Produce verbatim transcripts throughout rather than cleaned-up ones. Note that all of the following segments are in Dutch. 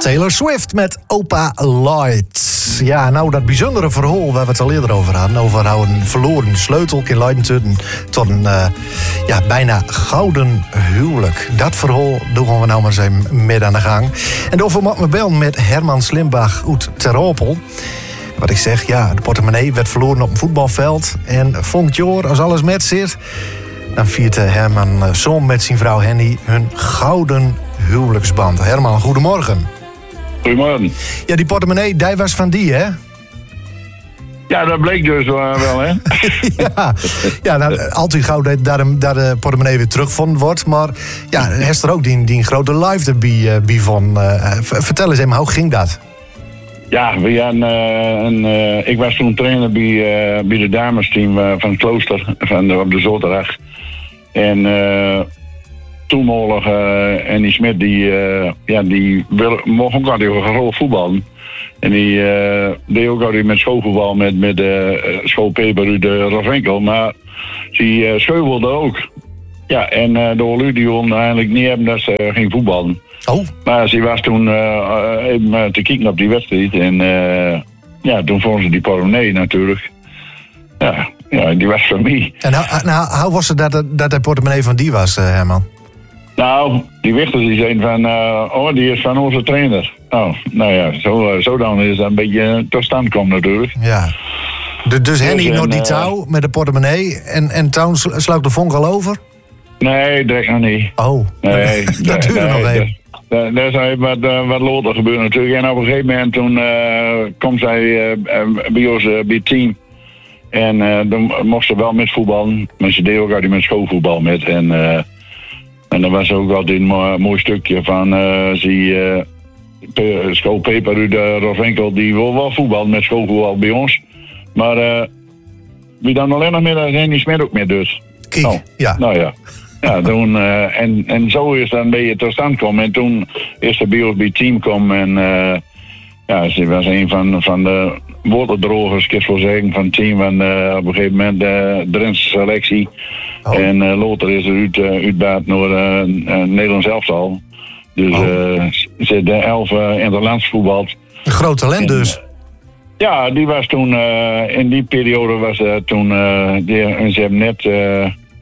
Taylor Swift met Opa Lloyd. Ja, nou dat bijzondere verhaal waar we het al eerder over hadden. Over hoe een verloren sleutel in Leiden tot een uh, ja, bijna gouden huwelijk. Dat verhaal doen we nou maar eens even mee aan de gang. En daarvoor mag me bellen met Herman Slimbach uit Ter Apel. Wat ik zeg, ja, de portemonnee werd verloren op een voetbalveld. En volgend jaar, als alles met zit, dan viert Herman uh, samen met zijn vrouw Henny hun gouden huwelijksband. Herman, goedemorgen. Goedemorgen. Ja, die portemonnee, die was van die, hè? Ja, dat bleek dus wel, wel hè? ja, ja nou, altijd gauw dat, dat, dat de portemonnee weer teruggevonden wordt. Maar ja, er is er ook die, die grote live erbij uh, bij van. Uh, vertel eens even, hoe ging dat? Ja, we hadden, uh, een, uh, ik was toen trainer bij, uh, bij de damesteam uh, van het klooster van, uh, op de Zolterdag. En uh, toenmalig uh, en die Smit, die, uh, ja, die wil, mocht ook altijd gewoon voetballen. En die uh, deed ook altijd met schoolvoetbal met, met uh, schoolpeper uit de Roswinkel. Maar die uh, scheuvelde ook. Ja, en uh, de Olu die wilde eigenlijk niet hebben dat ze uh, ging voetballen. Oh. Maar ze was toen uh, even te kijken op die wedstrijd. En uh, ja, toen vonden ze die portemonnee natuurlijk. Ja, ja, die was van mij. En hoe nou, hoe was het dat, dat de portemonnee van die was, uh, Herman? Nou, die wichters die zijn van, uh, oh, die is van onze trainer. Oh, nou ja, zo, uh, zo dan is dat een beetje tot stand komen natuurlijk. Ja. De, dus Henny dus nog die uh, touw met de portemonnee en, en toen sluit de vonk al over? Nee, direct nog niet. Oh, nee, dat duurde nee, nog even. Daar is even wat, uh, wat later gebeurd natuurlijk. En op een gegeven moment toen uh, kwam zij uh, bij ons uh, bij het team. En uh, dan mocht ze wel met voetballen. Maar ze deed ook altijd met schoolvoetbal met. En, uh, en dan was ook altijd een mooi, mooi stukje van uh, die uh, schoolpeper uit de Roswinkel. Die wil wel voetballen met schoolvoetbal bij ons. Maar uh, wie dan alleen nog meer, daar zijn die Smit ook meer dus. Kijk, oh, ja. Nou ja. Ja, toen, uh, en, en zo is dat een beetje tot stand gekomen. En toen is de bij ons bij het team gekomen. En uh, ja, ze was een van, van de waterdrogers, ik wil zeggen, van het team. En uh, op een gegeven moment de uh, Drentse selectie. Oh. En uh, later is er uit, uh, uitbaat naar uh, uh, Nederlands elftal. Dus oh. uh, ze heeft de elf uh, in de landsvoetbal. Een groot talent dus. En, uh, ja, die was toen, uh, in die periode was uh, toen, uh, die, en ze hebben net... Uh,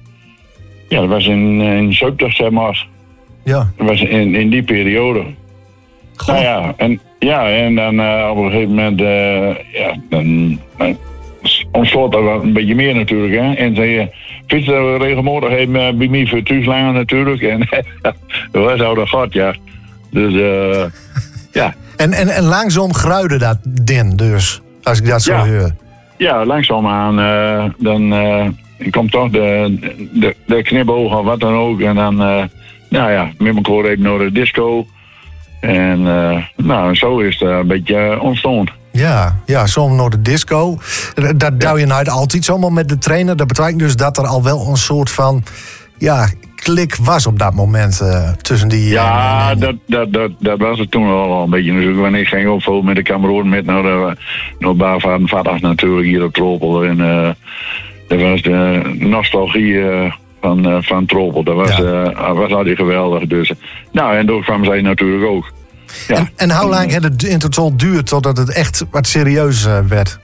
Ja, dat was in, in zeventig, zeg maar. Ja. Dat was in, in die periode. Goh. Nou ja, en, ja, en dan uh, op een gegeven moment, uh, ja, dan uh, ontsloot er wel een beetje meer natuurlijk, hè. En ze uh, fietsen regelmatig heen uh, bij mij voor thuislangen natuurlijk. En dat was al dat gat, ja. Dus, uh, ja. En, en, en langzaam gruide dat ding dus, als ik dat zo ja. hoor. Ja, langzaamaan, uh, dan... Uh, komt toch de, de, de knipoog of wat dan ook. En dan, uh, nou ja, met elkaar even naar de disco. En uh, nou, zo is het een beetje ontstaan. Ja, ja, soms naar de disco. Dat ja. Doe je nou altijd zomaar met de trainer. Dat betekent dus dat er al wel een soort van, ja, klik was op dat moment uh, tussen die... Ja, en, en, dat, dat, dat, dat was het toen al een beetje. Dus wanneer ik ging opvallen met de Kameroen met naar de, naar Baarvaart Vadag natuurlijk hier op Tropel. En... Uh, dat was de nostalgie uh, van, uh, van Tropel. Dat was, ja. uh, was altijd geweldig. Dus. Nou, en door kwam zij natuurlijk ook. Ja. En, en hoe lang heeft het in totaal duurt totdat het echt wat serieus uh, werd?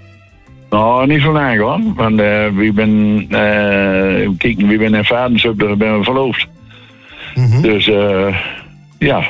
Nou, niet zo lang hoor. Want uh, wie ben, uh, kijk, wie ben in vaderschap, daar ben we verloofd. Mm-hmm. Dus uh, ja.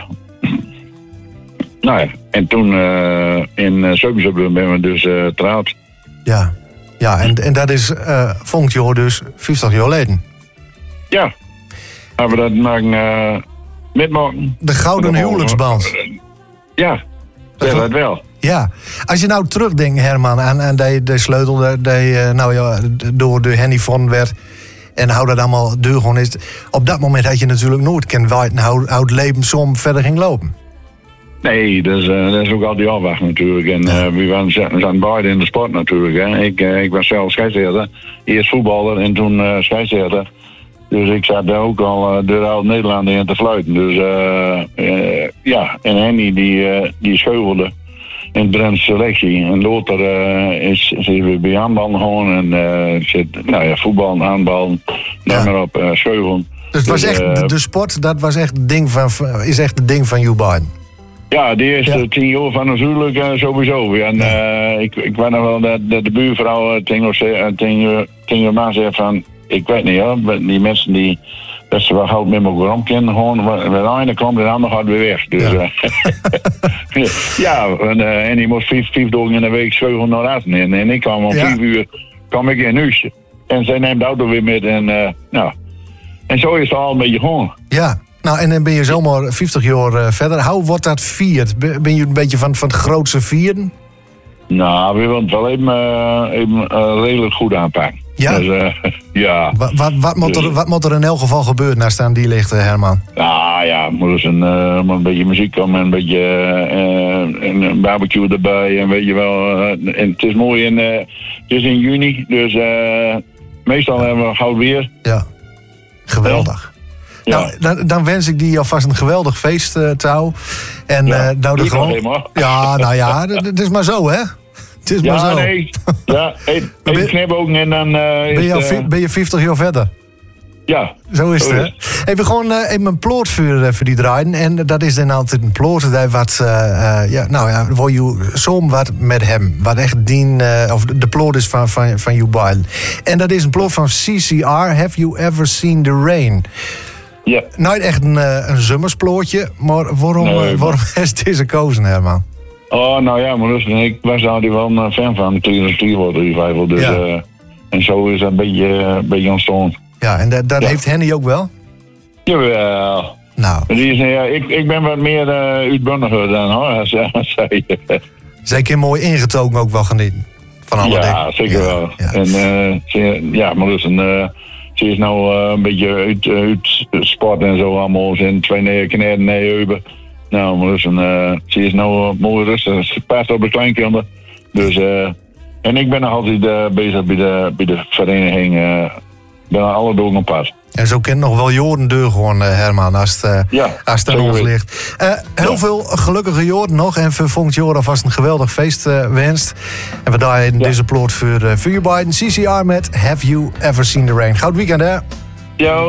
Nou ja, en toen uh, in uh, Subsup ben we dus uh, trouwd. Ja. Ja, en, en dat is uh, volgend jaar dus vijftig jaar geleden. Ja, hebben we dat maken uh, metmaken. De gouden huwelijksband. Ja, dat is dat wel. Ja, als je nou terugdenkt, Herman, aan, aan die, die sleutel die uh, nou, ja, door de Henny von werd en hoe dat allemaal deur gewoon is. Op dat moment had je natuurlijk nooit kunnen weten hoe, hoe het leven zo verder ging lopen. Nee, dat is, uh, dat is ook altijd afwachten natuurlijk. En uh, we waren, zijn beide in de sport natuurlijk. Hè. Ik, uh, ik was zelf scheidsrechter. Eerst voetballer en toen uh, scheidsrechter. Dus ik zat daar ook al uh, door al Nederlanden in te fluiten. Dus uh, uh, ja, en Henny die, uh, die scheuvelde in de Drentse selectie. En later uh, is ze bij handballen gewoon. En uh, zit, nou ja, voetbal, handbal, neem ja. maar op, uh, scheuvelen. Dus het was dus, echt, uh, de sport, dat was echt het ding van, is echt het ding van you beiden? Ja, de eerste Ja. tien jaar van ons huwelijk uh, sowieso. En uh, ik, ik weet nog wel dat, dat de buurvrouw uh, tegen je man zei van... Ik weet niet hoor, die mensen die... Dat ze wel gauw met elkaar om kennen. Gewoon, de ene kwam, de ander gaat weer weg. Dus, Ja. uh, ja, en, uh, en die moest vijf, vijf dagen in de week tweehonderd naar Assen. En, en ik kwam om Ja. vijf uur kwam ik in huis. En zij neemt de auto weer met. En, uh, nou, en zo is het al een beetje gewoon. Ja. Nou, en dan ben je zomaar vijftig jaar uh, verder. Hoe wordt dat vierd? Ben ben je een beetje van, van het grootste vieren? Nou, we willen het wel even, uh, even uh, redelijk goed aanpakken. Ja? Dus, uh, ja. Wat, wat, wat, moet er, wat moet er in elk geval gebeuren naast aan die ligt, uh, Herman? Nou ja, er moet dus een, uh, moet een beetje muziek komen en een beetje uh, een, een barbecue erbij. En weet je wel, uh, en het is mooi in, uh, het is in juni, dus uh, meestal hebben we gauw weer. Ja, geweldig. Ja. Nou, dan, dan wens ik die alvast een geweldig feest, uh, Touw. En Ja, uh, nou de duurt nog gewoon. even, hoor. Ja, nou ja, dat dat is maar zo, hè? Het is maar Ja, zo. nee. Ja, één Ben- één knipoog en dan uh, is Ben je, al, het, uh, vi- ben je vijftig jaar verder? ja. Zo is Zo het, hè? is Even gewoon uh, even een ploot voor, uh, voor die draaien. En dat is dan altijd een ploot dat wat, uh, uh, ja, nou ja, waar je zoom wat met hem. Wat echt dien, uh, of de ploot is van, van, van you Biden. En dat is een ploot van C C R, Have You Ever Seen the Rain? Ja. Nooit echt een, uh, een zummersplootje, maar waarom, Nee, uh, maar- waarom is deze gekozen, Herman? Oh, nou ja, maar dus, ik was daar wel een fan van, Clearance Clearwater Revival. Dus, Ja. uh, en zo is dat een beetje, uh, een beetje ontstaan. Ja, en dat, dat Ja. heeft Henny ook wel? Jawel. Nou, Die is, ja, ik, ik ben wat meer uh, uitbundiger dan hoor, als, als zij. zeker mooi ingetogen ook wel genieten. Van alle dingen. Ja, zeker Ja, wel. ja. En uh, ze, ja, maar dus een, uh, ze is nou uh, een beetje uit, uit sport en zo allemaal. Ze zijn twee nee, kneden nee over. Nou, maar dus een, uh, ze is nou uh, mooi rustig. Ze past op de kleinkinderen. Dus, uh, en ik ben nog altijd uh, bezig bij de, bij de vereniging. Uh, ben aan alle dogen op pad. En zo kent nog wel Jorden deur gewoon, uh, Herman, als het, uh, Ja, als het aan zeker ons weten. ligt. Uh, heel Ja. veel gelukkige Jorden nog. En voor volgend jaar alvast een geweldig feest uh, wenst. En we daar in Ja. deze ploot voor, uh, voor you Biden. C C R met Have You Ever Seen the Rain. Goud weekend, hè? Yo.